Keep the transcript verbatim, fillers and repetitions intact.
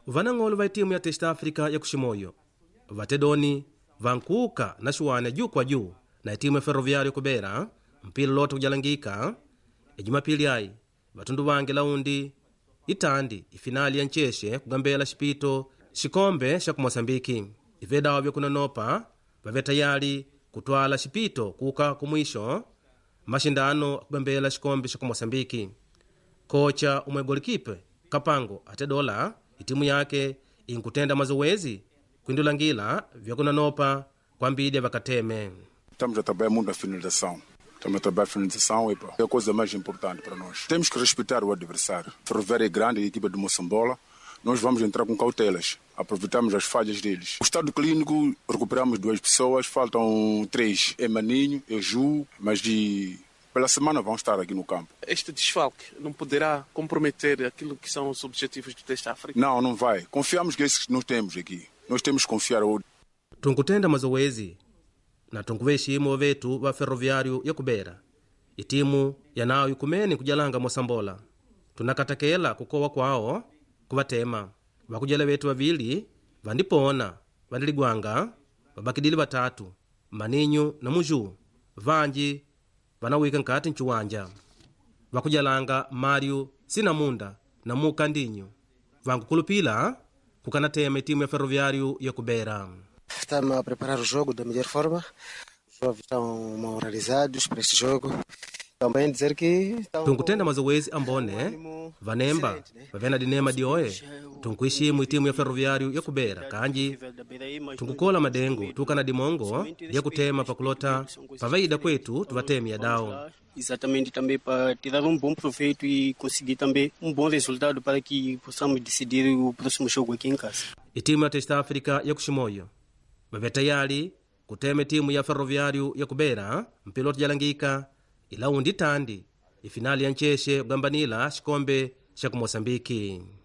vanang'olo va itimu ya Test Africa ya kuximoyo vatedoni vankuka na xuwana juu kwa juu na itimu ya Ferroviário kubera mpila lote kujalangika ejumapili ai vatundu vange laundi itandi ifinali ya ncheshe kugambela xipito xikombe xa ku Moçambike. Ivedawa vyakunanopa vave tayali kutwala xipito kuka kumwisho mashindano kugambela xikombe xa ku Moçambike. Kocha umwe golikipe Kapango atedola itimu yake inkutenda mazowezi kuindulangila vyakunanopa kwa mbidi vakateme. Estamos a trabalhar muito na finalização. Estamos a trabalhar a finalização é a coisa mais importante para nós. Temos que respeitar o adversário. Ferroviário é grande, a equipa de Moçambola. Nós vamos entrar com cautelas. Aproveitamos as falhas deles. O estado clínico, recuperamos duas pessoas, faltam três. É Maninho, é Ju, mas de... pela semana vão estar aqui no campo. Este desfalque não poderá comprometer aquilo que são os objetivos do Test Africa? Não, não vai. Confiamos que esses que nós temos aqui. Nós temos que confiar ao... Tunkutenda mazowezi na tunkuveximu vetu va Ferroviário ya kubera itimu yanayo ikumene kujalanga Moçambola. Tunakatakela kukowa kwao kuvatema vakujela vetu vavili vandipona vandiligwanga vabakidili vatatu Maninho na Muju vanji vanawika nkati nchuwanja vakujalanga Mário Sinamunda na Mukandinho vankukulupila kukanatema itimu ya Ferroviário ya kubera. Estamos a preparar o jogo da melhor forma. Os jovens estão moralizados para este jogo. Também dizer que tunkutenda mazowezi ambone vanemba vavena dinema dioe tunkuishimu itimu ya Ferroviário ya kubera kanji tunkukola madengo tukana dimongo ya kutema pakulota pavaida kwetu tuvatemi ya dao. Exatamente, também para tirar um bom proveito e conseguir também um bom resultado para que possamos decidir o próximo jogo aqui em casa. Itimu ya Test Africa ya kuximoyo vave tayali kutema timu ya Ferroviário ya kubera mpiloto jalangika ilaundi tandi ifinali ya ncheshe kugambanila xikombe xa ku Moçambike.